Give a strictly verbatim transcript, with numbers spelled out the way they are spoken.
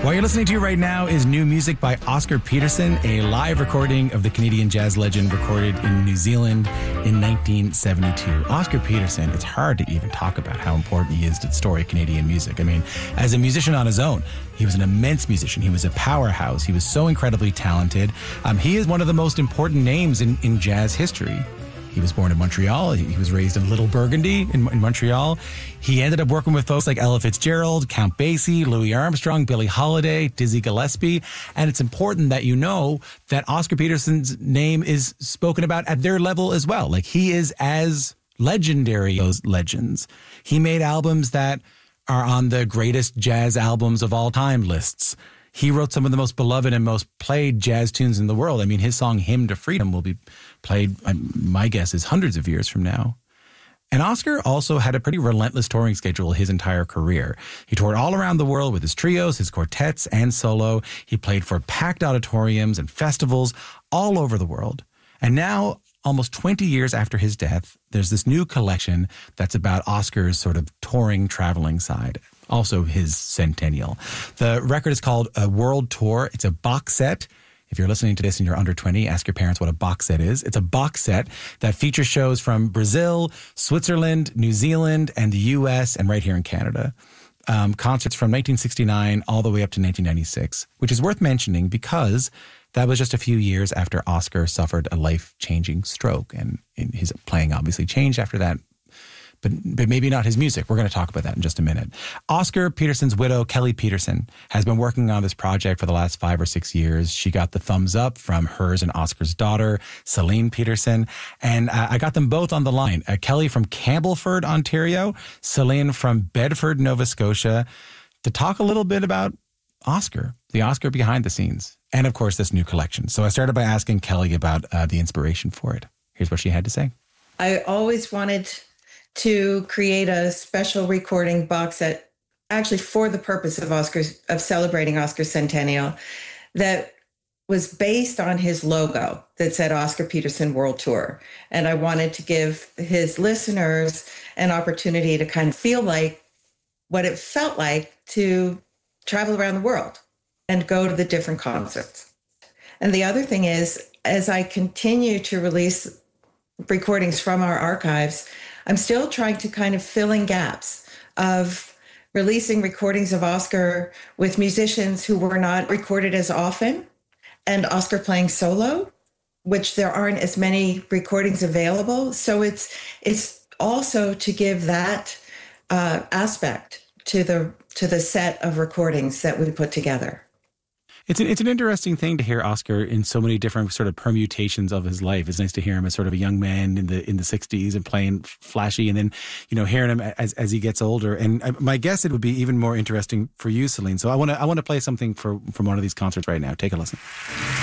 What you're listening to right now is new music by Oscar Peterson, a live recording of the Canadian jazz legend recorded in New Zealand in nineteen seventy-two. Oscar Peterson, it's hard to even talk about how important he is to the story of Canadian music. I mean, as a musician on his own, he was an immense musician. He was a powerhouse. He was so incredibly talented. Um, he is one of the most important names in, in jazz history. He was born in Montreal. He was raised in Little Burgundy in, in Montreal. He ended up working with folks like Ella Fitzgerald, Count Basie, Louis Armstrong, Billie Holiday, Dizzy Gillespie. And it's important that you know that Oscar Peterson's name is spoken about at their level as well. Like, he is as legendary as those legends. He made albums that are on the greatest jazz albums of all time lists. He wrote some of the most beloved and most played jazz tunes in the world. I mean, his song Hymn to Freedom will be played, my guess is, hundreds of years from now. And Oscar also had a pretty relentless touring schedule his entire career. He toured all around the world with his trios, his quartets, and solo. He played for packed auditoriums and festivals all over the world. And now, almost twenty years after his death, there's this new collection that's about Oscar's sort of touring, traveling side. Also his centennial. The record is called A World Tour. It's a box set. If you're listening to this and you're under twenty, ask your parents what a box set is. It's a box set that features shows from Brazil, Switzerland, New Zealand, and the U S, and right here in Canada. Um, concerts from nineteen sixty-nine all the way up to nineteen ninety-six, which is worth mentioning because that was just a few years after Oscar suffered a life-changing stroke. And his playing obviously changed after that. But, but maybe not his music. We're going to talk about that in just a minute. Oscar Peterson's widow, Kelly Peterson, has been working on this project for the last five or six years. She got the thumbs up from hers and Oscar's daughter, Celine Peterson. And uh, I got them both on the line. Uh, Kelly from Campbellford, Ontario, Celine from Bedford, Nova Scotia, to talk a little bit about Oscar, the Oscar behind the scenes, and of course, this new collection. So I started by asking Kelly about uh, the inspiration for it. Here's what she had to say. I always wanted to create a special recording box set, actually for the purpose of Oscar's, of celebrating Oscar's centennial, that was based on his logo that said Oscar Peterson World Tour. And I wanted to give his listeners an opportunity to kind of feel like what it felt like to travel around the world and go to the different concerts. And the other thing is, as I continue to release recordings from our archives, I'm still trying to kind of fill in gaps of releasing recordings of Oscar with musicians who were not recorded as often, and Oscar playing solo, which there aren't as many recordings available. So it's it's also to give that uh, aspect to the to the set of recordings that we put together. It's an, it's an interesting thing to hear Oscar in so many different sort of permutations of his life. It's nice to hear him as sort of a young man in the in the sixties and playing flashy, and then, you know, hearing him as as he gets older. And my guess it would be even more interesting for you, Celine. So I want to I want to play something for from one of these concerts right now. Take a listen.